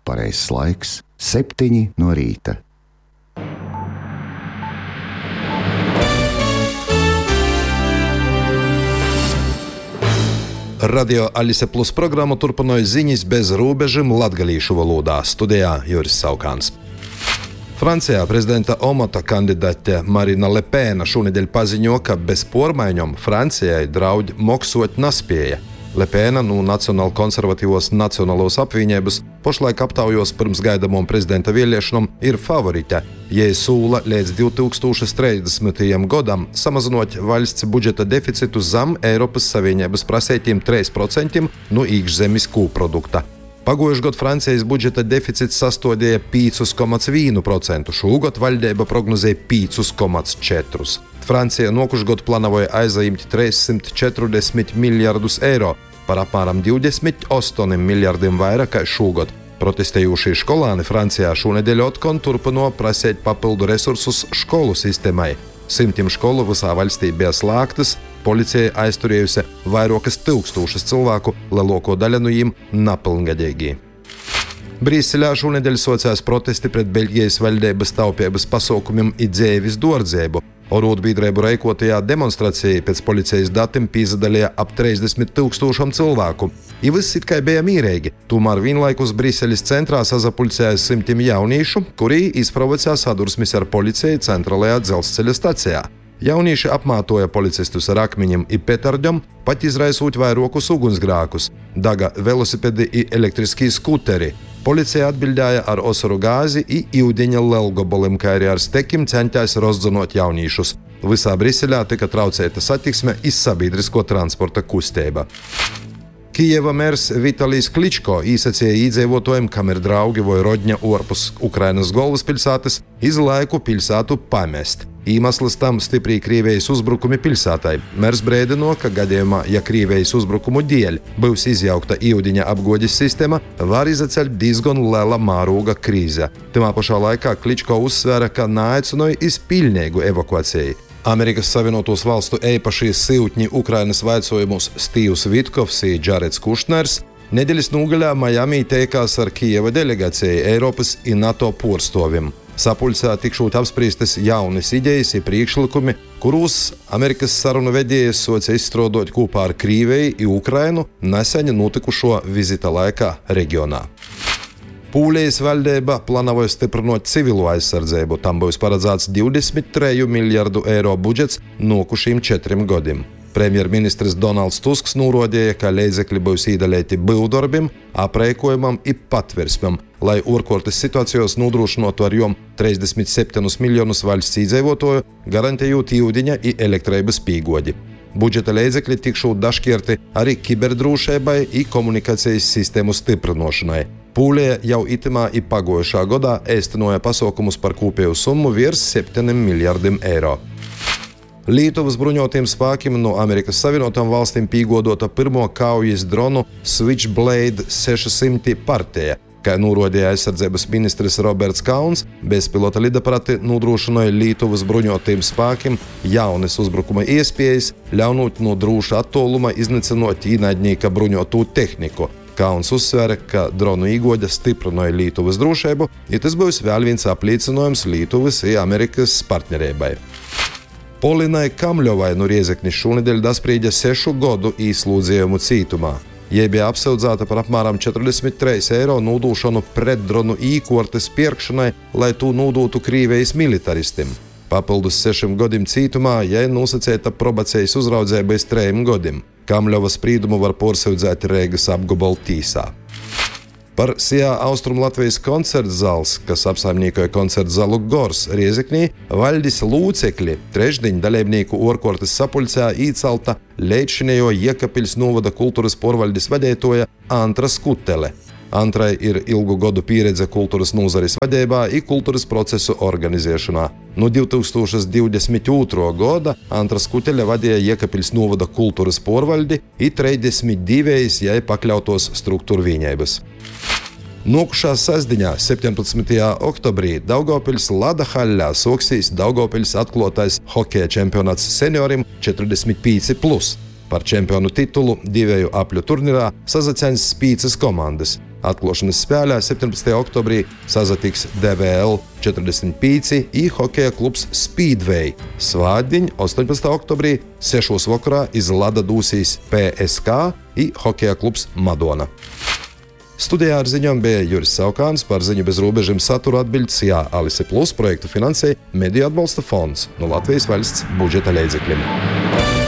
pareizs laiks - 7 no rīta. Radio Alise Plus programmu turpināja ziņas bez robežām latgalīšu valodā. Studijā Juris Saukāns. Francijā prezidenta amata kandidāte Marina Le Pen šonedēļ paziņoja, ka bez pormaiņom Francijai draud maksot naspēja. Le Pen no Nacionāli konservatīvos Nacionālos apvienības pašlaik aptaujos pirms gaidamom prezidenta vēlēšanām ir favorite. Jai sūla līdz 2030. gadam samazinot valsts budžeta deficitu zem Eiropas Savienības prasētiem 3% no iekšzemes koprodukta. Pagājušajā gadā Francijas budžeta deficits sastādīja 5,1%, šogad valdība prognozēja 5,4%. Francija nākošajā gadā plānoja aizņemt 340 miljardus eiro, par apmēram 28 miljardiem vairāk kā šogad. Protestējošie skolāni Francijā šonedēļ atkal turpina prasīt papildu resursus skolu sistēmai. 100 skolu visā valstī bija slēgtas, policija aizturējusi vairākas tūkstošus cilvēku, lielāko daļu no viņiem nepilngadīgi. Brīselē šonedēļ sākās protesti pret Beļģijas valdības taupības pasākumiem un dzīves dārdzību. Arotbiedrību rīkotajā demonstrācijā pēc policijas datiem piedalījās ap 30 000 cilvēku. I viss it kā bija mierīgi, tomēr vienlaikus Briseles centrā sazapulcēja 100 jauniešu, kuri izprovocēja sadursmes ar policiju centrālajā dzelzceļa stacijā. Jaunieši apmātoja policistus ar akmeņiem un petardiem, pat izraisot vairākus ugunsgrēkus, daga velosipedi un elektriskie skuteri. Policija atbildēja ar osaru gāzi un ūdeņa lelgoboliem, kā arī ar stekiem centās rozdzenot jauniešus. Visā Briselē tika traucēta satiksme un sabiedrisko transporta kustība. Kijeva mērs Vitalijs Kličko īsacīja iedzīvotājiem, kam ir draugi vai rodņa ārpus Ukrainas galvaspilsētas, iz laiku pilsētu pamest. Iemesls tam stiprī Krievijas uzbrukumi pilsētai. Mērs brēdino, ka gadījumā, ja Krievijas uzbrukumu dēļ būs izjaukta ūdeņa apgādes sistēma, var izceļt diezgan liela mēroga krīze. Tajā pašā laikā Kličko uzsvēra, ka neaicināja uz pilnīgu evakuāciju. Amerikas Savienotos Valstu īpašie siltņi Ukrainas vaicojumus Stīvs Vitkovs un Džarets Kušners nedēļas nogalē Miami teikās ar Kijeva delegāciju Eiropas un NATO pārstāvjiem. Sapulcē tikšot apspriestas jaunas idejas un priekšlikumi, kurus Amerikas sarunu vedējs sāca izstrādāt kopā ar Krieviju un Ukrainu nesen notikušo vizita laikā reģionā. Polijas valdība plānoja stiprināt civilo aizsardzību. Tam būs paredzēts 23 miljardu eiro budžets nākošajiem 4 gadiem. Premjerministrs Donalds Tusks norādīja, ka līdzekļi būs iedalīti būvdarbiem, aprēķinājumam un patversmam, lai ārkārtas situācijos nodrošinātu ar jom 37 miljonus valsts iedzīvotāju, garantējot ūdeņa un elektrības piegādi. Budžeta līdzekļi tikšot dažkārti arī kiberdrošībai un komunikācijas sistēmu stiprināšanai. Polija jau itamā un pagājušā gadā īstenoja pasākumus par kopēju summu virs 7 miljardiem eiro. Lietuvas bruņotajiem spēkiem no Amerikas Savienotām valstīm piegādāta pirmo kaujas dronu Switchblade 600 partija. Kā norādīja aizsardzības ministrs Roberts Kauns, bezpilota lidaparati nodrošināja Lietuvas bruņotajiem spēkiem jaunas uzbrukuma iespējas, ļaunot no droša attāluma iznīcinot ienaidnieka bruņoto tehniku. Kauns uzsvēra, ka dronu iegāde stiprināja Lietuvas drošību, un tas būs vēl viens apliecinājums Lietuvas un Amerikas partnerībai. Polinai Kamļovai no Riezeknis šonedēļ dasprīdja 6 gadu īslūdzījumu cītumā. Jai bija apsūdzēta par apmēram 43 eiro nodūšanu pretdronu īkortes pirkšanai, lai to nodotu Krievijas militaristiem. Papildus 6 gadiem cītumā jai nosacīta probācijas uzraudzība uz 3 gadiem. Kamļova sprīdumu var pārsūdzēt Reigas apgabala tīsā. Par SIA Austrum Latvijas koncerta zāles, kas apsaimniekoja koncerta zalu Gors Riezeknī, valdes lūcekļi trešdiņ dalībnieku ārkārtas sapulcē īcelta līdzšinējo Jēkabpils novada kultūras pārvaldes vadītāja Antra Skutele. Antrai ir ilgu gadu pieredze kultūras nozares vadībā un kultūras procesu organizēšanā. No 2022. gada Antra Skutele vadīja Jēkabpils novada kultūras pārvaldi un 32 jai pakļautos struktūru vienības. Nākošā sestdienā, 17. oktobrī, Daugavpils Lada haļā sāksies Daugavpils atklātais hokeja čempionāts seniorim 45+. Par čempionu titulu 2 apļu turnīrā sazacensīs 5 komandas. Atklošanas spēlē 17. oktobrī sazatiks DVL 45 i hokeja klubs Speedway. Svātdiņ 18. oktobrī 6. vakarā iz lada dūsīs PSK i hokeja klubs Madona. Studijā ar ziņām bija Juris Saukāns, par ziņu bez robežiem satura atbildes Alise Plus projektu finansēja Mediju atbalsta fonds no Latvijas valsts budžeta līdzekļiem.